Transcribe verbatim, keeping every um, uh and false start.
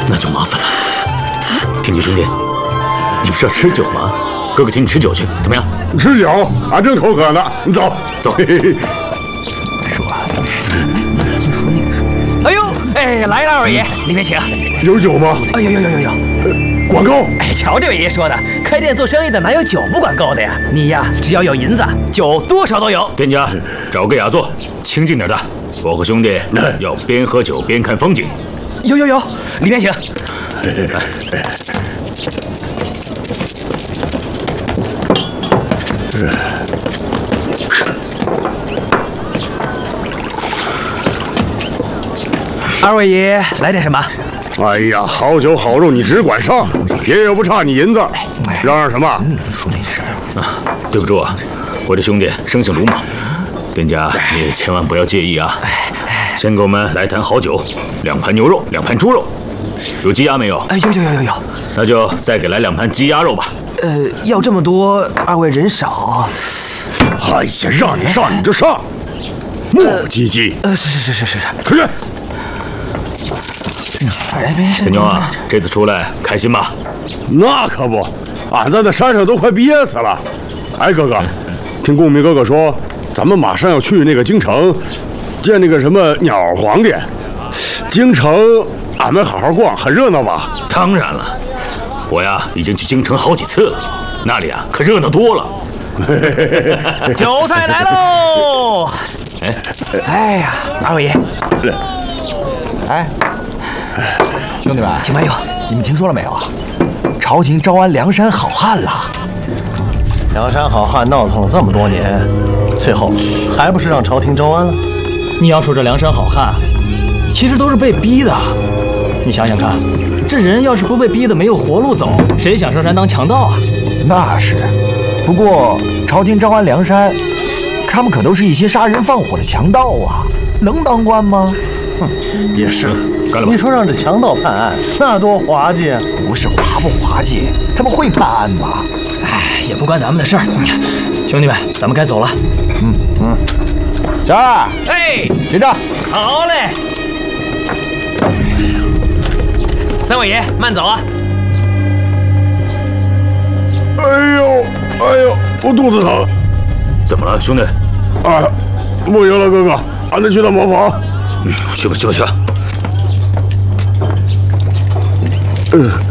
那就麻烦了。天机兄弟，你不是要吃酒吗？哥哥请你吃酒去，怎么样？ 吃酒，俺正口渴呢。你走走。嘿嘿嘿。 说是，你说那个是？哎呦，哎，来了，二位爷，里面请。 有酒吗？ 哎呦呦呦呦呦！ 管够！ 哎，瞧这位爷说的，开店做生意的哪有酒不管够的呀？你呀，只要有银子，酒多少都有。 店家，找个雅座，清静点的。我和兄弟要边喝酒边看风景。 有有有，里面请。二位爷来点什么？ 哎呀，好酒好肉你只管上，爷爷又不差你银子，嚷嚷什么？ 你说那事儿啊，对不住啊，我这兄弟生性鲁莽，店家你千万不要介意啊。先给我们来坛好酒，两盘牛肉，两盘猪肉，有鸡鸭没有？ 哎，有有有有有， 那就再给来两盘鸡鸭肉吧。 呃，要这么多，二位人少。 哎呀，让你上你就上，磨磨唧唧。 呃，是是是是是是， 快去。 小妞啊，这次出来开心吧？ 那可不，俺在那山上都快憋死了。哎，哥哥，听公明哥哥说，咱们马上要去那个京城，见那个什么鸟皇帝。京城俺们好好逛，很热闹吧？ 当然了，我呀已经去京城好几次了，那里啊可热闹多了。 酒菜来喽！ 哎， 哎呀，二位爷， 哎。兄弟们， 请慢用。 你们听说了没有啊？朝廷招安梁山好汉了。 梁山好汉闹腾了这么多年，最后还不是让朝廷招安了？ 你要说这梁山好汉，其实都是被逼的。你想想看，这人要是不被逼的没有活路走，谁想上山当强盗啊？ 那是。不过朝廷招安梁山，他们可都是一些杀人放火的强盗啊，能当官吗？ 哼，也是。 干了吧！ 你说让这强盗判案，那多滑稽啊！ 不是滑不滑稽，他们会判案吗？ 哎，也不关咱们的事儿。兄弟们，咱们该走了。 嗯嗯。小二， 哎， 结账。 好嘞。三位爷，慢走啊！ 哎呦哎呦，我肚子疼。 怎么了，兄弟？ 啊，不行了，哥哥，俺得去趟茅房。 嗯，去吧去吧去吧。 嗯。